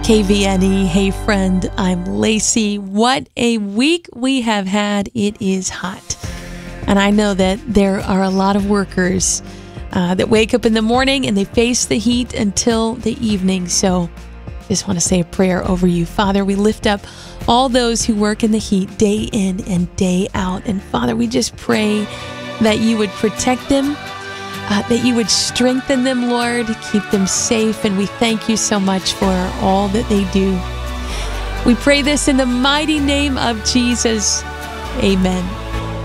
KVNE. Hey friend, I'm Lacey. What a week we have had. It is hot. And I know that there are a lot of workers that wake up in the morning and they face the heat until the evening. So just want to say a prayer over you. Father, we lift up all those who work in the heat day in and day out. And Father, we just pray that you would protect them, that you would strengthen them, Lord, keep them safe. And we thank you so much for all that they do. We pray this in the mighty name of Jesus. Amen.